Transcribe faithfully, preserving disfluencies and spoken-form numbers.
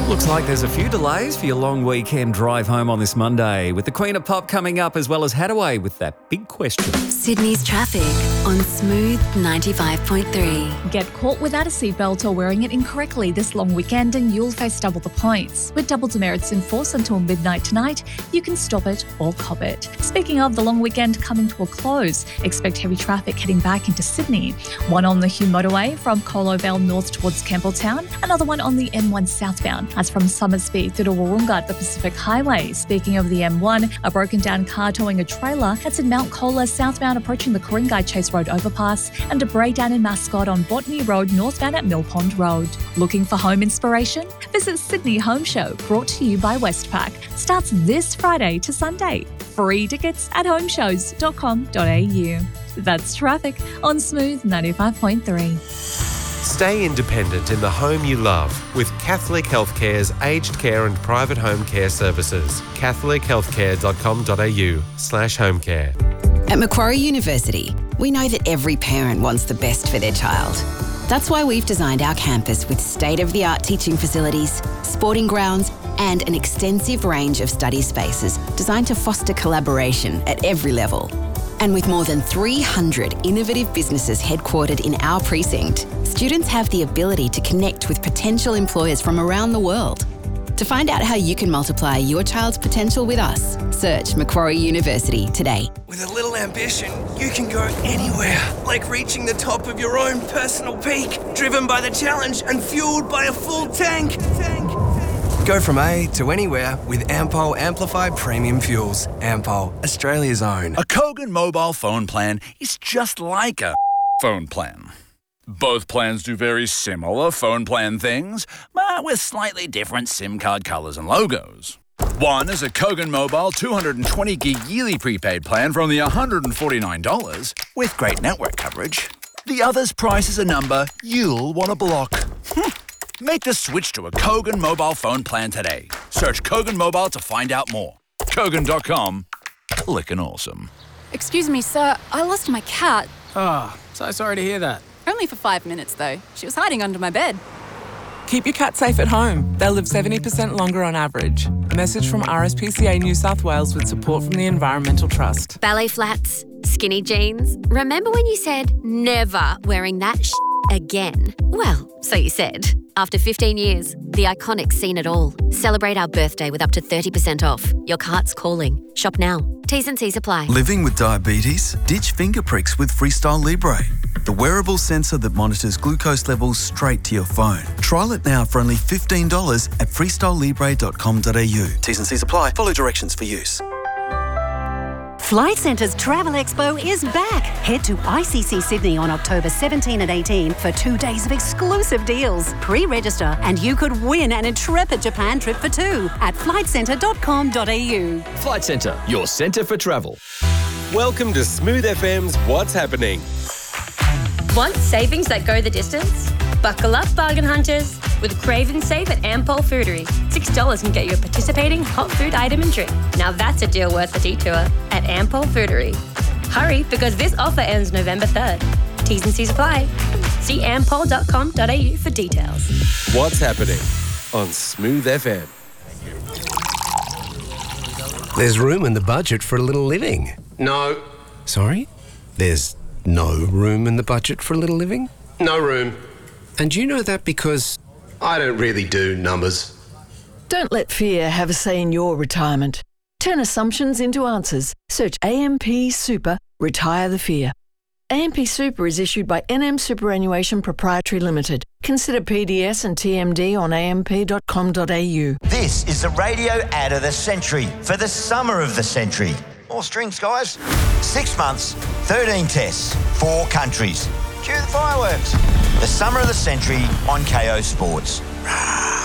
Looks like there's a few delays for your long weekend drive home on this Monday, with the Queen of Pop coming up, as well as Hadaway with that big question. Sydney's traffic on Smooth ninety-five point three. Get caught without a seatbelt or wearing it incorrectly this long weekend and you'll face double the points. With double demerits in force until midnight tonight, you can stop it or cop it. Speaking of the long weekend coming to a close, expect heavy traffic heading back into Sydney. One on the Hume Motorway from Colo Vale north towards Campbelltown, another one on the M one southbound. As from Summersby through to Wahroonga at the Pacific Highway. Speaking of the M one, a broken down car towing a trailer that's in Mount Colah southbound approaching the Coringai Chase Road overpass, and a breakdown in Mascot on Botany Road northbound at Mill Pond Road. Looking for home inspiration? Visit Sydney Home Show, brought to you by Westpac. Starts this Friday to Sunday. Free tickets at homeshows dot com dot a u. That's traffic on Smooth ninety-five point three. Stay independent in the home you love with Catholic Healthcare's aged care and private home care services. catholic healthcare dot com dot a u slash home care. At Macquarie University, we know that every parent wants the best for their child. That's why we've designed our campus with state-of-the-art teaching facilities, sporting grounds, and an extensive range of study spaces designed to foster collaboration at every level. And with more than three hundred innovative businesses headquartered in our precinct, students have the ability to connect with potential employers from around the world. To find out how you can multiply your child's potential with us, search Macquarie University today. With a little ambition, you can go anywhere, like reaching the top of your own personal peak, driven by the challenge and fueled by a full tank. tank. Go from A to anywhere with Ampol Amplified Premium Fuels. Ampol, Australia's own. A Kogan mobile phone plan is just like a phone plan. Both plans do very similar phone plan things, but with slightly different SIM card colours and logos. One is a Kogan Mobile two hundred twenty gig yearly prepaid plan for only one hundred forty-nine dollars with great network coverage. The other's price is a number you'll want to block. Make the switch to a Kogan mobile phone plan today. Search Kogan Mobile to find out more. Kogan dot com. Lickin' awesome. Excuse me, sir. I lost my cat. Oh, so sorry to hear that. Only for five minutes, though. She was hiding under my bed. Keep your cat safe at home. They'll live seventy percent longer on average. A message from R S P C A New South Wales with support from the Environmental Trust. Ballet flats, skinny jeans. Remember when you said never wearing that sh- again? Well, so you said. After fifteen years, the Iconic's seen it all. Celebrate our birthday with up to thirty percent off. Your cart's calling. Shop now. T's and C's apply. Living with diabetes? Ditch finger pricks with Freestyle Libre, the wearable sensor that monitors glucose levels straight to your phone. Trial it now for only fifteen dollars at freestyle libre dot com dot a u. T's and C's apply. Follow directions for use. Flight Centre's Travel Expo is back. Head to I C C Sydney on October seventeenth and eighteenth for two days of exclusive deals. Pre-register and you could win an intrepid Japan trip for two at flight centre dot com dot a u. Flight Centre, your centre for travel. Welcome to Smooth F M's What's Happening. Want savings that go the distance? Buckle up, bargain hunters. With Crave and Save at Ampol Foodery. six dollars can get you a participating hot food item and drink. Now that's a deal worth a detour at Ampol Foodery. Hurry, because this offer ends November third. T's and C's apply. See ampol dot com dot a u for details. What's Happening on Smooth F M. There's room in the budget for a little living. No. Sorry? There's no room in the budget for a little living? No room. And you know that because... I don't really do numbers. Don't let fear have a say in your retirement. Turn assumptions into answers. Search A M P Super, Retire the Fear. A M P Super is issued by N M Superannuation Proprietary Limited. Consider P D S and T M D on a m p dot com dot a u. This is the radio ad of the century for the summer of the century. More strings, guys. Six months, thirteen tests, four countries. Cue the fireworks. The summer of the century on K O Sports.